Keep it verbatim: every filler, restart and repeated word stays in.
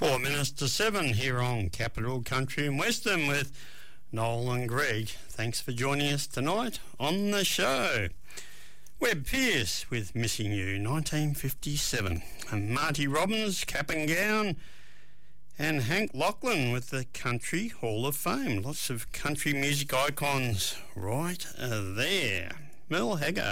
Four minutes to seven here on Capital Country and Western with Noel and Greg. Thanks for joining us tonight on the show. Webb Pierce with Missing You, nineteen fifty-seven. And Marty Robbins, Cap and Gown. And Hank Lachlan with the Country Hall of Fame. Lots of country music icons right uh, there. Merle Haggard.